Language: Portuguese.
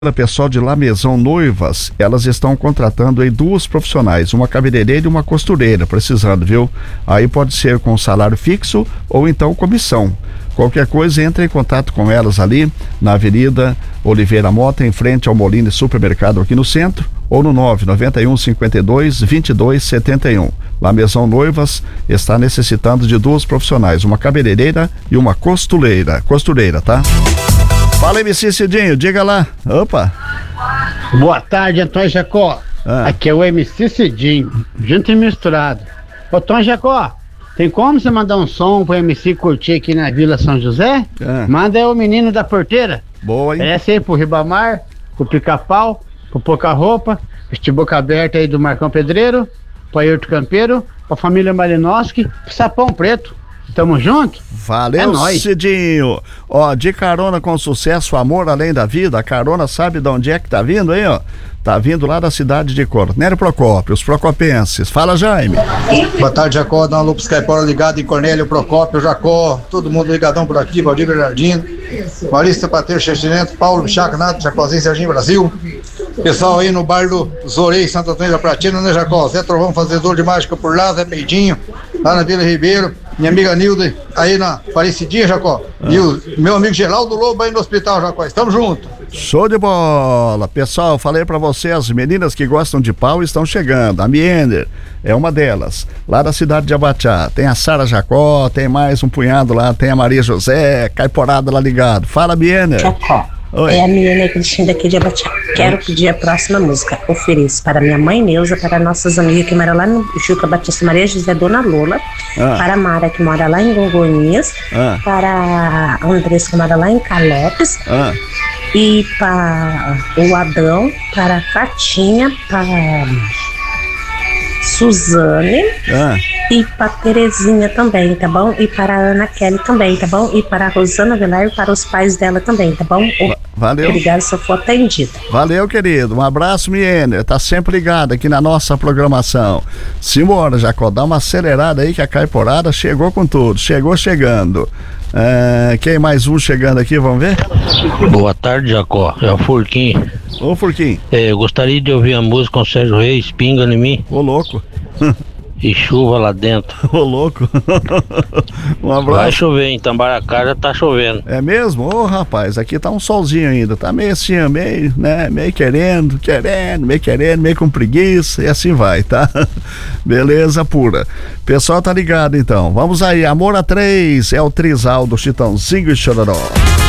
Pessoal de La Maison Noivas, elas estão contratando aí duas profissionais, uma cabeleireira e uma costureira, precisando, viu? Aí pode ser com salário fixo ou então comissão. Qualquer coisa, entre em contato com elas ali na Avenida Oliveira Mota, em frente ao Molini Supermercado aqui no centro, ou no 991 52 22 71. La Maison Noivas está necessitando de duas profissionais, uma cabeleireira e uma costureira, tá? Fala, MC Cidinho, diga lá. Opa! Boa tarde, Antônio Jacó. Aqui é o MC Cidinho, junto e misturado. Ô, Antônio Jacó, tem como você mandar um som pro MC curtir aqui na Vila São José? Manda aí o menino da porteira. Boa, hein? Essa aí pro Ribamar, pro Pica-Pau, pro Pouca Roupa, este Boca Aberta aí do Marcão Pedreiro, pro Ayrton Campeiro, pra família Malinowski, pro Sapão Preto. Tamo junto? Valeu, é nóis. Cidinho. Ó, de carona com sucesso, amor além da vida. A carona sabe de onde é que tá vindo aí, ó? Tá vindo lá da cidade de Cornélio Procópio, os procopenses. Fala, Jaime. Boa tarde, Jacó. Dona Lupes Caipora ligado em Cornélio Procópio, Jacó. Todo mundo ligadão por aqui. Valdir Bernardino, Marista Pateiro, Chestinento, Paulo Bichaco, Nato, Jacózinho, Serginho Brasil. Pessoal aí no bar do Zorei, Santo Antônio da Pratina, né, Jacó? Zé Trovão, fazedor de mágica por lá, Zé Peidinho, lá na Vila Ribeiro. Minha amiga Nilda, aí na Parecidinha, Jacó. E o meu amigo Geraldo Lobo aí no hospital, Jacó. Estamos juntos. Show de bola. Pessoal, falei pra você, as meninas que gostam de pau estão chegando. A Miender é uma delas, lá da cidade de Abaxá. Tem a Sara Jacó, tem mais um punhado lá, tem a Maria José, Caiporada lá ligado. Fala, Miender. Jacó. Oi. É a Miender Cristina daqui de Abaxá. Quero pedir a próxima música. Ofereço para minha mãe Neuza, para nossas amigas que moram lá no Juca Batista, Maria José, Dona Lola, para a Mara que mora lá em Gongonhas, para a Andressa que mora lá em Calopes, e para o Adão, para a Catinha, para Suzane e para Terezinha também, tá bom? E para a Ana Kelly também, tá bom? E para a Rosana Velar e para os pais dela também, tá bom? Valeu. Obrigada, se eu for atendida. Valeu, querido. Um abraço, Miender. Tá sempre ligado aqui na nossa programação. Simbora, Jacó, dá uma acelerada aí que a Caiporada chegou com tudo. Chegou chegando. Quem mais um chegando aqui, vamos ver? Boa tarde, Jacó. É o Furquim. Ô, Furquim. Eu gostaria de ouvir a música com o Sérgio Reis, Pinga em Mim. Ô, louco. E chuva lá dentro. Ô, louco. Um abraço. Vai chover, em Tambaracá já tá chovendo. É mesmo? Ô, rapaz, aqui tá um solzinho ainda. Tá meio assim, meio, né? Meio querendo, meio com preguiça. E assim vai, tá? Beleza pura. Pessoal tá ligado então. Vamos aí, Amor a 3 é o trisal do Chitãozinho e Chororó.